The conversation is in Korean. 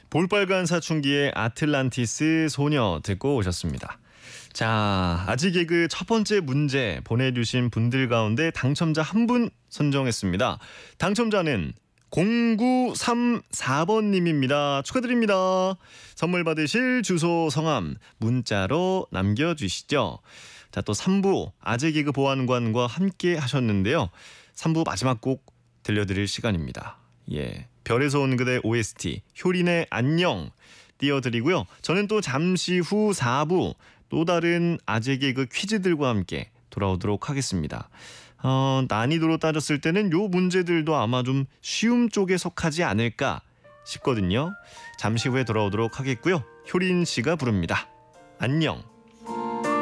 볼빨간 사춘기의 아틀란티스 소녀 듣고 오셨습니다. 자, 아직 개그 첫 번째 문제 보내주신 분들 가운데 당첨자 한 분 선정했습니다. 당첨자는 0934번님입니다. 축하드립니다. 선물 받으실 주소 성함 문자로 남겨주시죠. 자, 또 3부 아재 개그 보안관과 함께 하셨는데요. 3부 마지막 곡 들려드릴 시간입니다. 예, 별에서 온 그대 OST 효린의 안녕 띄워드리고요. 저는 또 잠시 후 4부 또 다른 아재 개그 퀴즈들과 함께 돌아오도록 하겠습니다. 난이도로 따졌을 때는 요 문제들도 아마 좀 쉬움 쪽에 속하지 않을까 싶거든요. 잠시 후에 돌아오도록 하겠고요. 효린 씨가 부릅니다. 안녕.